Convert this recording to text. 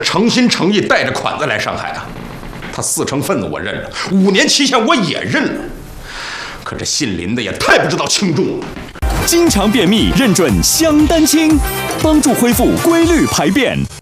诚心诚意带着款子来上海的，他4成份子我认了，5年期限我也认了。可这姓林的也太不知道轻重了。 经常便秘认准香丹清，帮助恢复规律排便。